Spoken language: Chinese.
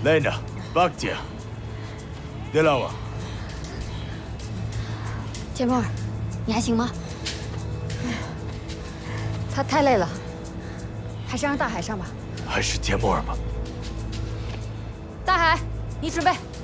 Lena, Baktia, Delawa。 姐妹儿，你还行吗？他太累了，还是让大海上吧。 还是芥末儿吧。 大海，你准备。